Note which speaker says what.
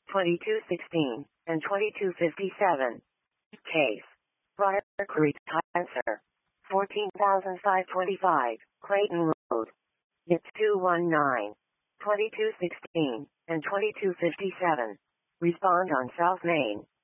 Speaker 1: 2216, and 2257. Case. Briar Creek answer. 14,525, Clayton Road. It's 219, 2216, and 2257. Respond on South Main.